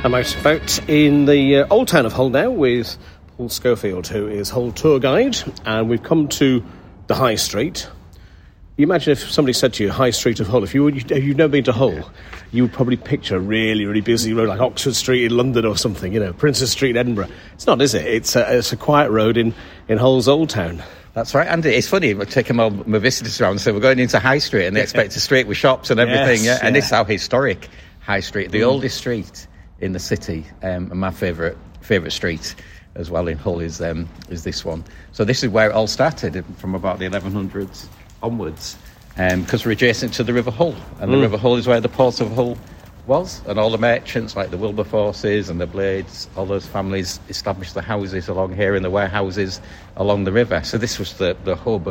I'm out in the old town of Hull now with Paul Schofield, who is Hull tour guide, and we've come to the High Street. You imagine if somebody said to you, High Street of Hull, if you've never been to Hull, you would probably picture a really, really busy road like Oxford Street in London or something, Princess Street in Edinburgh. It's not, is it? It's a quiet road in Hull's old town. That's right, Andy. It's funny, we're taking my visitors around, so we're going into High Street, and they expect a street with shops and everything, Yes, and this is our historic High Street, the oldest street in the city, and my favourite street as well in Hull is this one. So this is where it all started, from about the 1100s onwards, because we're adjacent to the River Hull, and the River Hull is where the port of Hull was, and all the merchants like the Wilberforces and the Blades, all those families established their houses along here and the warehouses along the river. So this was the hub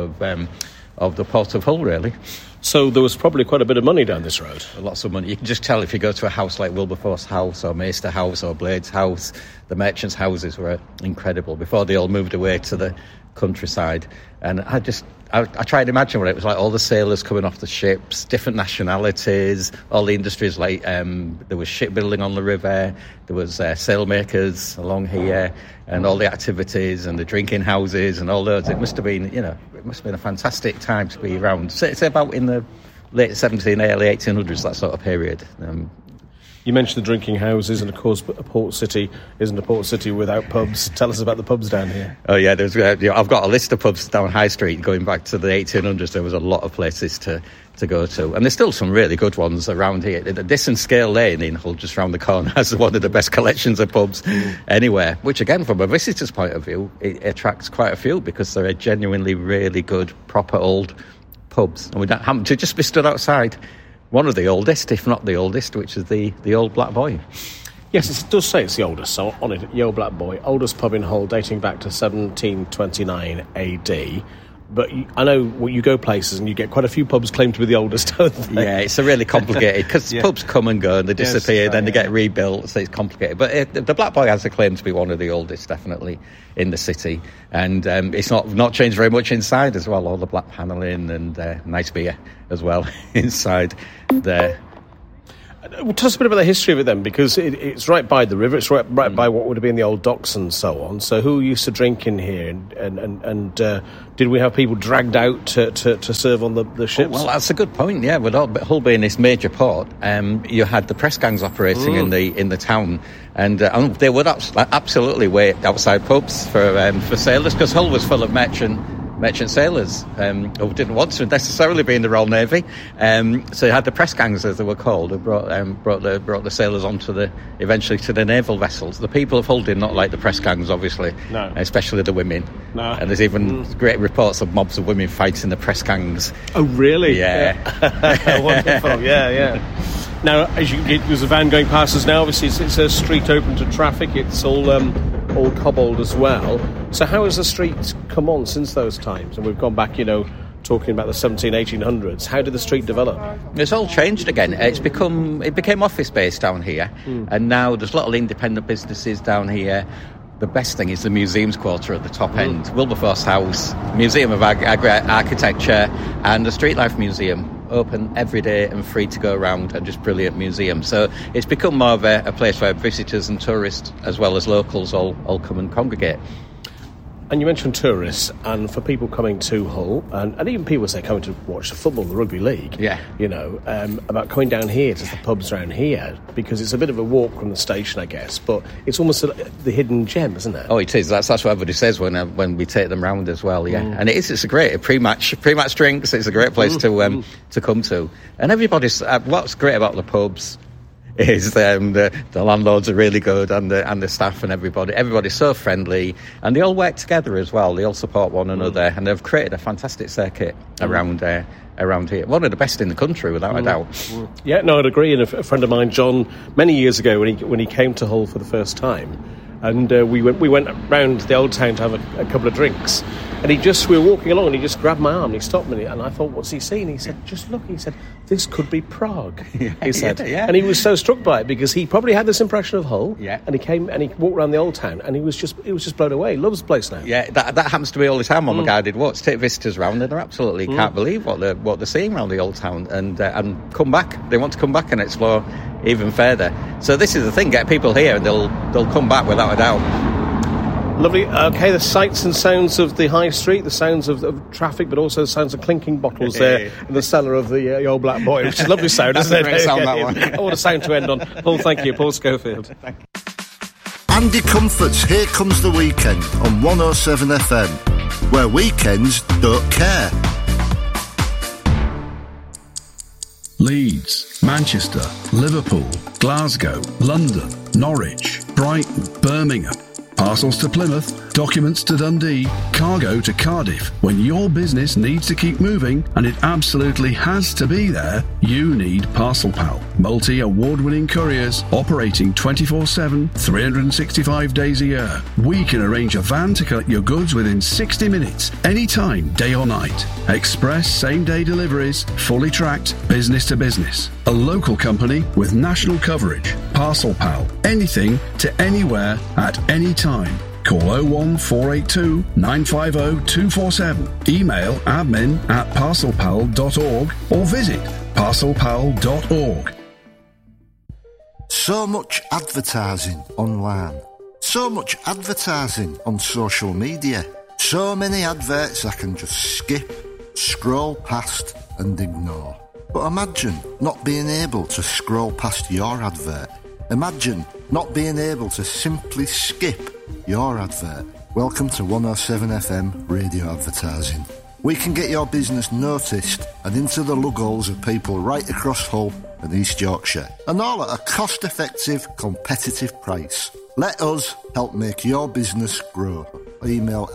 of the port of Hull, really. So there was probably quite a bit of money down this road. Lots of money. You can just tell if you go to a house like Wilberforce House or Maister House or Blades House, the merchants' houses were incredible before they all moved away to the countryside. And I tried to imagine what it was like, all the sailors coming off the ships, different nationalities, all the industries, like there was shipbuilding on the river, there was sailmakers along here, and all the activities and the drinking houses and all those. It must have been, a fantastic time to be around. So it's about in the late 1700s, early 1800s, that sort of period. You mentioned the drinking houses, and of course a port city isn't a port city without pubs. Tell us about the pubs down here. Oh yeah, I've got a list of pubs down High Street going back to the 1800s. There was a lot of places to go to, and there's still some really good ones around here. The Disson Scale Lane in Hull, just round the corner, has one of the best collections of pubs anywhere, which again, from a visitor's point of view, it attracts quite a few because they're genuinely really good, proper old pubs, and we don't happen to just be stood outside one of the oldest, if not the oldest, which is the Old Black Boy. Yes, it does say it's the oldest, so on it, the Old Black Boy, oldest pub in Hull, dating back to 1729 AD. But I know you go places and you get quite a few pubs claimed to be the oldest, don't they? Yeah, it's a really complicated, because pubs come and go and they disappear, then they get rebuilt, so it's complicated. But the Black Boy has a claim to be one of the oldest, definitely, in the city. And it's not changed very much inside as well, all the black panelling and nice beer as well inside there. Well, tell us a bit about the history of it then, because it's right by the river, it's right by what would have been the old docks and so on. So who used to drink in here, and did we have people dragged out to serve on the ships? Well, that's a good point, yeah. With Hull being this major port, you had the press gangs operating in the town, and they would absolutely wait outside pubs for sailors, because Hull was full of merchant sailors who didn't want to necessarily be in the Royal Navy. So you had the press gangs, as they were called, who brought the sailors eventually to the naval vessels. The people of Hull did not like the press gangs, obviously, especially the women. No. And there's even great reports of mobs of women fighting the press gangs. Oh, really? Yeah. Wonderful. Yeah. Now, there's a van going past us now. Obviously, it's a street open to traffic. It's all cobbled as well. So how has the street come on since those times? And we've gone back, talking about the 1800s. How did the street develop? It's all changed again. It became office based down here, and now there's a lot of independent businesses down here. The best thing is the museums quarter at the top end. Wilberforce House, Museum of Architecture, and the Street Life Museum, open every day and free to go around, and just brilliant museum. So it's become more of a place where visitors and tourists, as well as locals, all come and congregate. And you mentioned tourists, and for people coming to Hull, and even people say coming to watch the football, the rugby league, about coming down here to the pubs around here, because it's a bit of a walk from the station, I guess, but it's almost the hidden gem, isn't it? Oh, it is. That's what everybody says when we take them round as well, yeah. And it's a great pre-match drinks. It's a great place to come to. And everybody's what's great about the pubs is the landlords are really good, and the staff and everybody's so friendly, and they all work together as well. They all support one another, and they've created a fantastic circuit around here. One of the best in the country, without a doubt. Yeah, no, I'd agree. And a friend of mine, John, many years ago when he came to Hull for the first time, and we went round the old town to have a couple of drinks, and we were walking along, and he just grabbed my arm, and he stopped me, and I thought, what's he seeing? He said, just look. He said, this could be Prague. He said, and he was so struck by it, because he probably had this impression of Hull, and he came and he walked around the old town, and he was just blown away. He loves the place now. Yeah, that happens to me all the time on my guided walks. Take visitors round, and they absolutely can't believe what they're seeing around the old town, and come back. They want to come back and explore even further. So this is the thing, get people here and they'll come back without a doubt. Lovely. Okay, the sights and sounds of the high street, the sounds of traffic, but also the sounds of clinking bottles there in the cellar of the Old Black Boy, which is a lovely sound, isn't it? That's a great sound, that one. I want a sound to end on. Paul, thank you. Paul Schofield. Thank you. Andy Comfort's Here Comes the Weekend on 107 FM, where weekends don't care. Leeds, Manchester, Liverpool, Glasgow, London, Norwich, Brighton, Birmingham. Parcels to Plymouth, documents to Dundee, cargo to Cardiff. When your business needs to keep moving, and it absolutely has to be there, you need Parcel Pal. Multi-award-winning couriers operating 24/7, 365 days a year. We can arrange a van to collect your goods within 60 minutes, anytime, day or night. Express same-day deliveries, fully tracked, business to business. A local company with national coverage. Parcel Pal. Anything to anywhere at any time. Call 01482 950 247. Email admin@parcelpal.org or visit parcelpal.org. So much advertising online. So much advertising on social media. So many adverts I can just skip, scroll past and ignore. But imagine not being able to scroll past your advert. Imagine not being able to simply skip your advert. Welcome to 107 FM radio advertising. We can get your business noticed and into the lugholes of people right across Hull and East Yorkshire, and all at a cost-effective, competitive price. Let us help make your business grow. Email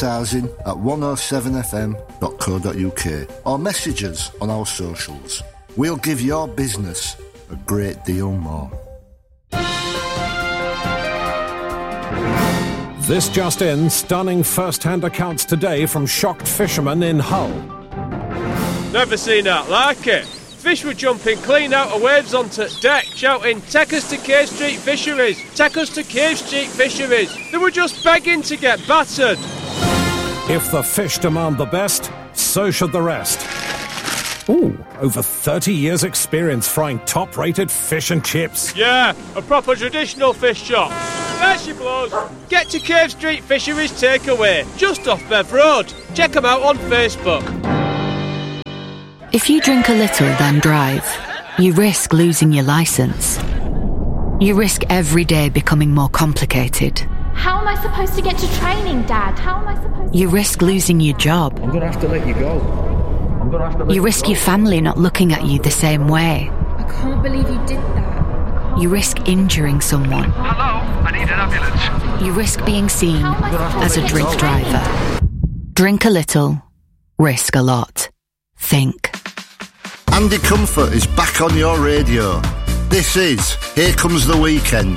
advertising@107fm.co.uk or message us on our socials. We'll give your business a great deal more. This just in, stunning first-hand accounts today from shocked fishermen in Hull. Never seen that like it. Fish were jumping clean out of waves onto deck, shouting, "Take us to Cave Street Fisheries! Take us to Cave Street Fisheries!" They were just begging to get battered. If the fish demand the best, so should the rest. Ooh, over 30 years experience frying top-rated fish and chips. Yeah, a proper traditional fish shop. There she blows. Get to Cave Street Fisheries Takeaway, just off Bev Road. Check them out on Facebook. If you drink a little then drive, you risk losing your licence. You risk every day becoming more complicated. How am I supposed to get to training, Dad? How am I supposed to... You risk losing your job. I'm going to have to let you go. You risk your family not looking at you the same way. I can't believe you did that. You risk injuring someone. Hello, I need an ambulance. You risk being seen as a drink driver. Drink a little, risk a lot. Think. Andy Comfort is back on your radio. This is Here Comes the Weekend